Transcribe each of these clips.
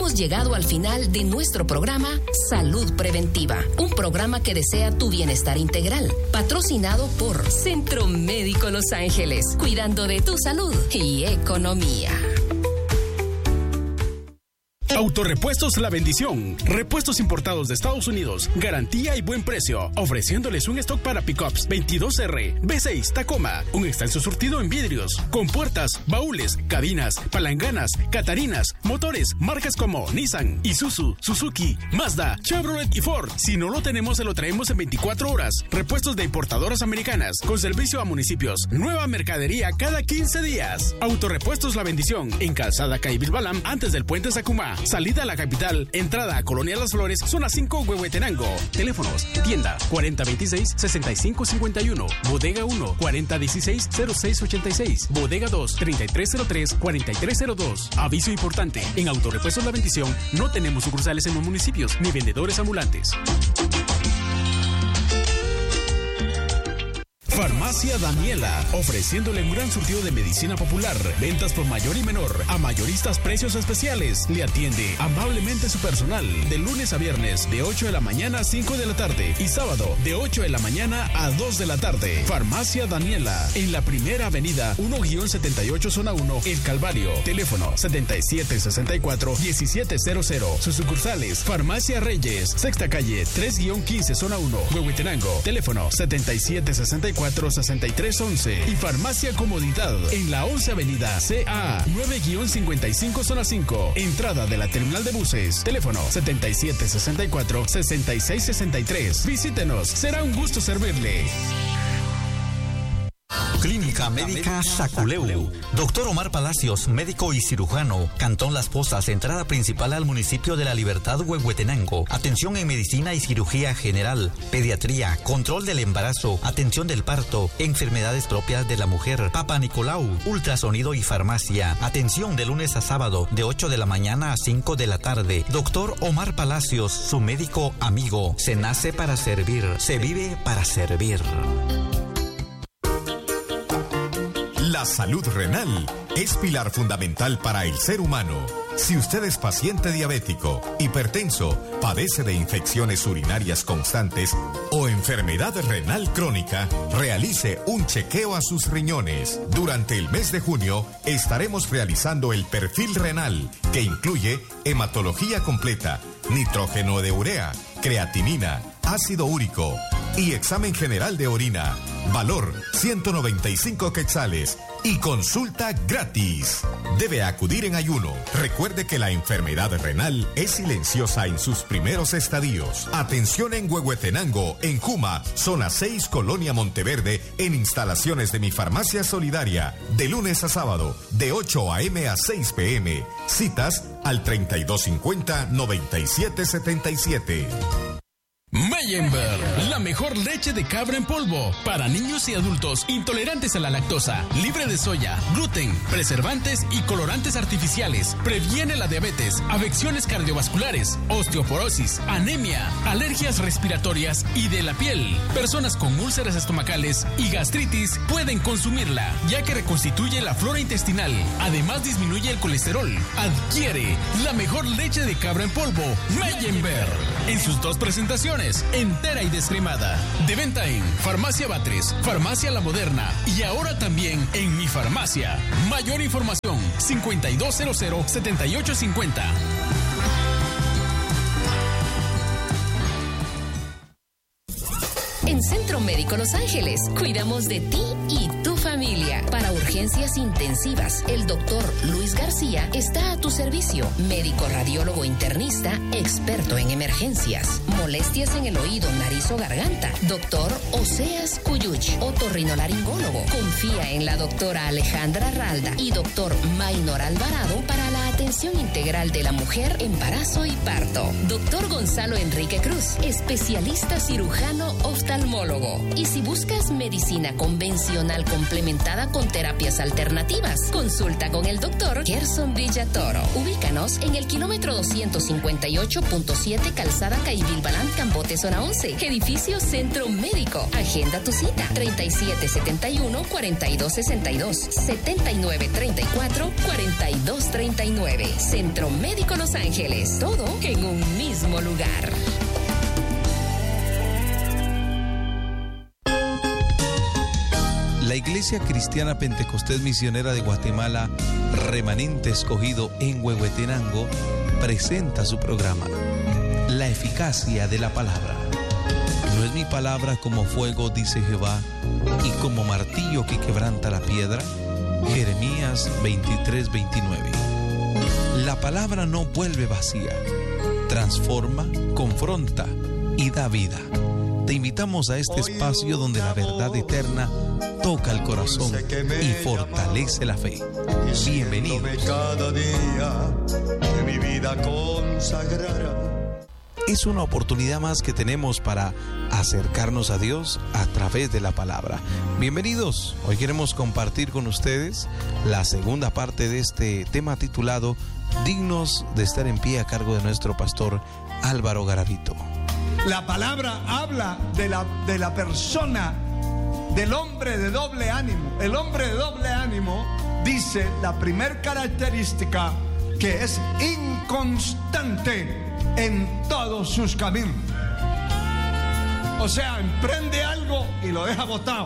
hemos llegado al final de nuestro programa Salud Preventiva, un programa que desea tu bienestar integral, patrocinado por Centro Médico Los Ángeles, cuidando de tu salud y economía. Autorepuestos La Bendición. Repuestos importados de Estados Unidos. Garantía y buen precio. Ofreciéndoles un stock para pickups 22R, B6, Tacoma. Un extenso surtido en vidrios. Compuertas, baúles, cabinas, palanganas, catarinas, motores, marcas como Nissan, Isuzu, Suzuki, Mazda, Chevrolet y Ford. Si no lo tenemos, se lo traemos en 24 horas. Repuestos de importadoras americanas. Con servicio a municipios. Nueva mercadería cada 15 días. Autorepuestos La Bendición. En Calzada Caibil-Balam, antes del puente Sacumá. Salida a la capital, entrada a Colonia Las Flores, zona 5, Huehuetenango. Teléfonos: tienda 4026-6551, bodega 1 4016-0686, bodega 2 3303-4302. Aviso importante: en Autorepuestos La Bendición no tenemos sucursales en los municipios ni vendedores ambulantes. Farmacia Daniela, ofreciéndole un gran surtido de medicina popular, ventas por mayor y menor, a mayoristas precios especiales. Le atiende amablemente su personal, de lunes a viernes, de 8 de la mañana a 5 de la tarde, y sábado, de 8 de la mañana a 2 de la tarde. Farmacia Daniela, en la Primera Avenida, 1-78 Zona 1, El Calvario. Teléfono 7764-1700. Sus sucursales: Farmacia Reyes, Sexta Calle, 3-15 Zona 1, Huehuetenango. Teléfono 7764-6311. Y Farmacia Comodidad en la 11 Avenida CA 9-55 Zona 5, entrada de la terminal de buses. Teléfono 7764-6663. Visítenos, será un gusto servirle. Clínica Médica Saculeu. Doctor Omar Palacios, médico y cirujano. Cantón Las Pozas, entrada principal al municipio de La Libertad, Huehuetenango. Atención en medicina y cirugía general, pediatría, control del embarazo, atención del parto, enfermedades propias de la mujer, Papa Nicolau, ultrasonido y farmacia. Atención de lunes a sábado, de 8 de la mañana a 5 de la tarde. Doctor Omar Palacios, su médico amigo. Se nace para servir, se vive para servir. La salud renal es pilar fundamental para el ser humano. Si usted es paciente diabético, hipertenso, padece de infecciones urinarias constantes o enfermedad renal crónica, realice un chequeo a sus riñones. Durante el mes de junio estaremos realizando el perfil renal, que incluye hematología completa, nitrógeno de urea, creatinina, ácido úrico y examen general de orina. Valor 195 quetzales y consulta gratis. Debe acudir en ayuno. Recuerde que la enfermedad renal es silenciosa en sus primeros estadios. Atención en Huehuetenango, en Juma, zona 6, Colonia Monteverde, en instalaciones de Mi Farmacia Solidaria, de lunes a sábado, de 8 a.m. a 6 p.m. Citas al 3250-9777. Meyenberg, la mejor leche de cabra en polvo para niños y adultos intolerantes a la lactosa, libre de soya, gluten, preservantes y colorantes artificiales. Previene la diabetes, afecciones cardiovasculares, osteoporosis, anemia, alergias respiratorias y de la piel. Personas con úlceras estomacales y gastritis pueden consumirla, ya que reconstituye la flora intestinal. Además, disminuye el colesterol. Adquiere la mejor leche de cabra en polvo, Meyenberg, en sus dos presentaciones, entera y descremada. De venta en Farmacia Batres, Farmacia La Moderna y ahora también en Mi Farmacia. Mayor información 5200-7850. En Centro Médico Los Ángeles, cuidamos de ti y tu familia. Para urgencias intensivas, el doctor Luis García está a tu servicio. Médico radiólogo internista, experto en emergencias. Molestias en el oído, nariz o garganta, doctor Oseas Cuyuch, otorrinolaringólogo. Confía en la doctora Alejandra Ralda y doctor Maynor Alvarado para la atención integral de la mujer, embarazo y parto. Doctor Gonzalo Enrique Cruz, especialista cirujano oftalmólogo. Y si buscas medicina convencional complementada con terapias alternativas, consulta con el doctor Gerson Villatoro. Ubícanos en el kilómetro 258.7 Calzada Caibil-Balán, Cambote, zona 11, edificio Centro Médico. Agenda tu cita 3771-4262, 7934-4239. 9. Centro Médico Los Ángeles. Todo en un mismo lugar. La Iglesia Cristiana Pentecostés Misionera de Guatemala, Remanente Escogido en Huehuetenango, presenta su programa, La Eficacia de la Palabra. ¿No es mi palabra como fuego, dice Jehová, y como martillo que quebranta la piedra? Jeremías 23:29. La palabra no vuelve vacía, transforma, confronta y da vida. Te invitamos a este espacio donde la verdad eterna toca el corazón y fortalece la fe. Bienvenidos. Cada día de mi vida consagrará. Es una oportunidad más que tenemos para acercarnos a Dios a través de la palabra. Bienvenidos. Hoy queremos compartir con ustedes la segunda parte de este tema titulado Dignos de estar en pie, a cargo de nuestro pastor Álvaro Garavito. La palabra habla de la persona, del hombre de doble ánimo. El hombre de doble ánimo dice la primer característica, que es inconstante en todos sus caminos. O sea, emprende algo y lo deja botado.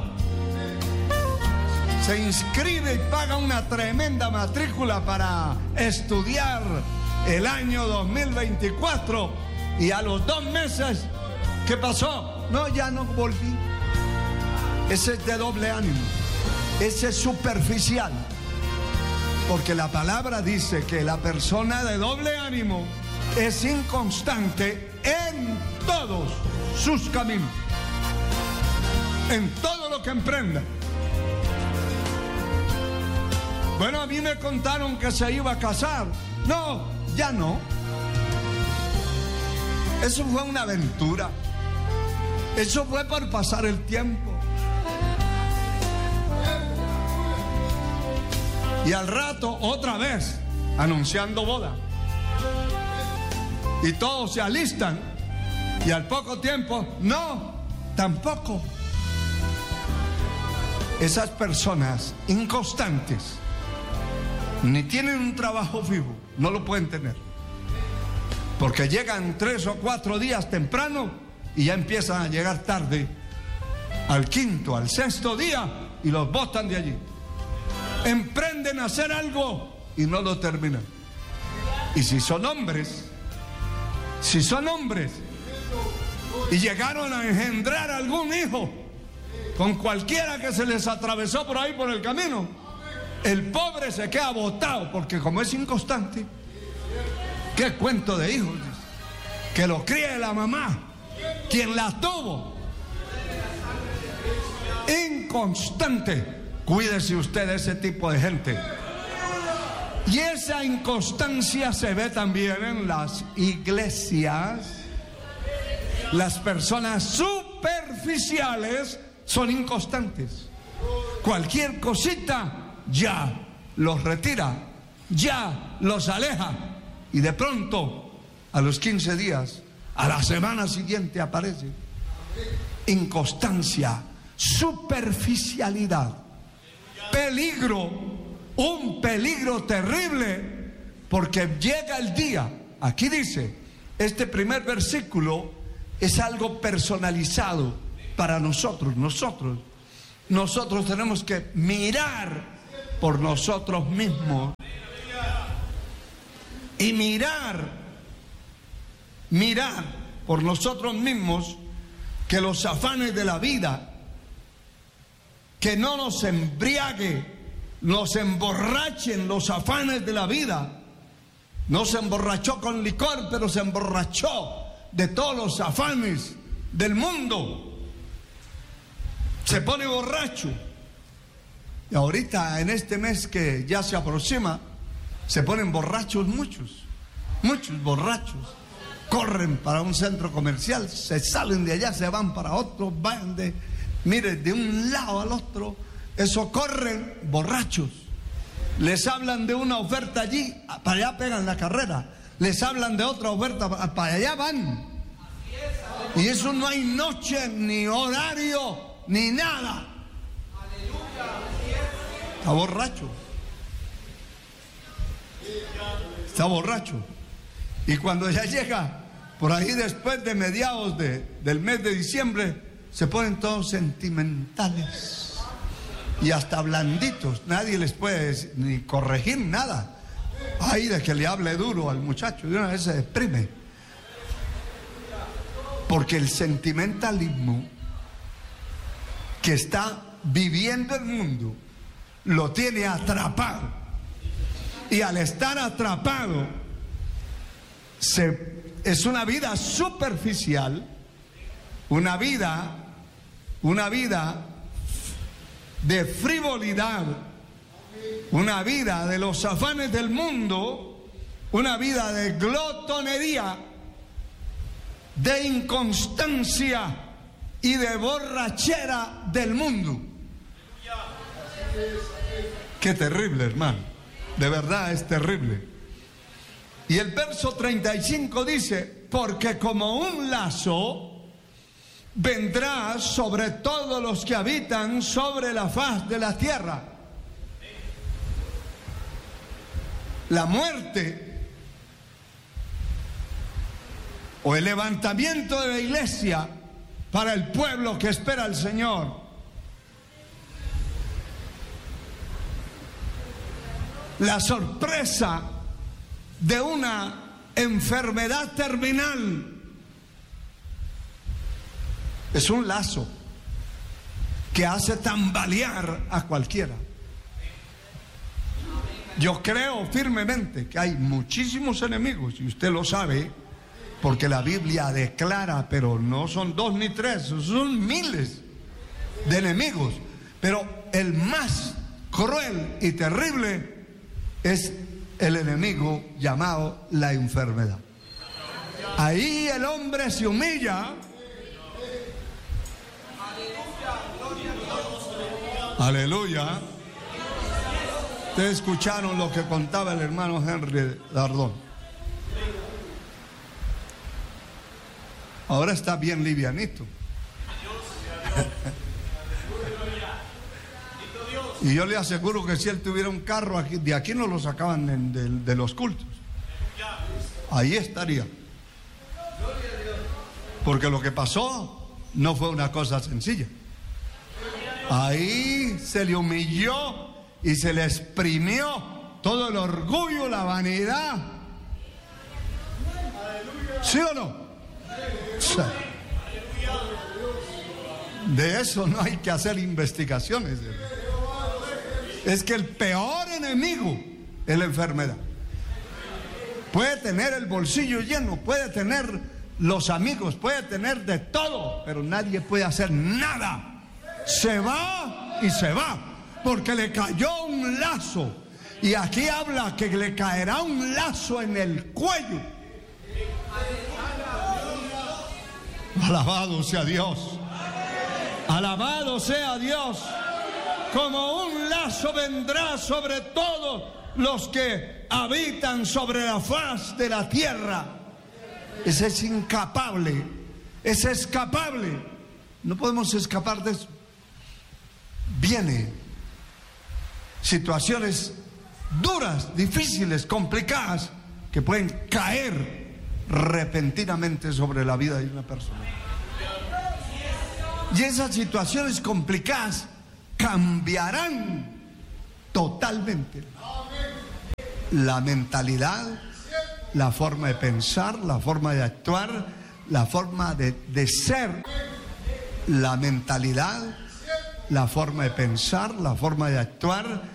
Se inscribe y paga una tremenda matrícula para estudiar el año 2024 y a los 2 meses, ¿qué pasó? No, ya no volví. Ese es de doble ánimo, ese es superficial, porque la palabra dice que la persona de doble ánimo es inconstante en todos sus caminos, en todo lo que emprenda. Bueno, a mí me contaron que se iba a casar. No, ya no. Eso fue una aventura. Eso fue por pasar el tiempo. Y al rato, otra vez, anunciando boda. Y todos se alistan. Y al poco tiempo, no, tampoco. Esas personas inconstantes ni tienen un trabajo fijo, no lo pueden tener. Porque llegan 3 o 4 días temprano y ya empiezan a llegar tarde al 5º, al 6º día y los botan de allí. Emprenden a hacer algo y no lo terminan. Y si son hombres y llegaron a engendrar algún hijo con cualquiera que se les atravesó por ahí por el camino, el pobre se queda botado, porque como es inconstante, ¿qué cuento de hijos? Que lo críe la mamá, quien la tuvo. Inconstante. Cuídese usted de ese tipo de gente. Y esa inconstancia se ve también en las iglesias. Las personas superficiales son inconstantes. Cualquier cosita ya los retira, ya los aleja. Y de pronto, a los 15 días, a la semana siguiente aparece. Inconstancia, superficialidad, peligro, un peligro terrible, porque llega el día. Aquí dice, este primer versículo es algo personalizado para nosotros. Nosotros tenemos que mirar por nosotros mismos. Y mirar por nosotros mismos, que los afanes de la vida, que no nos embriague, nos emborrachen los afanes de la vida. No se emborrachó con licor, pero se emborrachó de todos los afanes del mundo. Se pone borracho. Y ahorita, en este mes que ya se aproxima, se ponen borrachos muchos borrachos. Corren para un centro comercial, se salen de allá, se van para otro, van de un lado al otro. Eso, corren borrachos. Les hablan de una oferta allí, para allá pegan la carrera. Les hablan de otra oferta, para allá van. Y eso no hay noche, ni horario, ni nada. Está borracho. está borracho. Y cuando ya llega por ahí después de mediados del mes de diciembre, se ponen todos sentimentales y hasta blanditos. Nadie les puede ni corregir nada. Ay, de que le hable duro al muchacho, de una vez se deprime. Porque el sentimentalismo que está viviendo el mundo lo tiene atrapado. Y al estar atrapado, es una vida superficial, una vida de frivolidad, una vida de los afanes del mundo, una vida de glotonería, de inconstancia y de borrachera del mundo. Qué terrible, hermano, de verdad es terrible. Y el verso 35 dice: porque como un lazo vendrá sobre todos los que habitan sobre la faz de la tierra. La muerte o el levantamiento de la iglesia para el pueblo que espera al Señor. La sorpresa de una enfermedad terminal es un lazo que hace tambalear a cualquiera. Yo creo firmemente que hay muchísimos enemigos, y usted lo sabe, porque la Biblia declara, pero no son 2 ni 3, son miles de enemigos. Pero el más cruel y terrible es el enemigo llamado la enfermedad. Ahí el hombre se humilla. Aleluya. Ustedes escucharon lo que contaba el hermano Henry Dardón. Ahora está bien livianito. Y yo le aseguro que si él tuviera un carro aquí, de aquí no lo sacaban de los cultos. Ahí estaría. Porque lo que pasó no fue una cosa sencilla. Ahí se le humilló y se le exprimió todo el orgullo, la vanidad. ¿Sí o no? Sí. De eso no hay que hacer investigaciones. Es que el peor enemigo es la enfermedad. Puede tener el bolsillo lleno, puede tener los amigos, puede tener de todo, pero nadie puede hacer nada. Se va y se va, porque le cayó un lazo. Y aquí habla que le caerá un lazo en el cuello. Alabado sea Dios. Alabado sea Dios. Como un lazo vendrá sobre todos los que habitan sobre la faz de la tierra. Ese es incapable, es escapable. No podemos escapar de eso. Viene situaciones duras, difíciles, complicadas, que pueden caer repentinamente sobre la vida de una persona. Y esas situaciones complicadas cambiarán totalmente la mentalidad, la forma de pensar, la forma de actuar, la forma de ser. La mentalidad, la forma de pensar, la forma de actuar,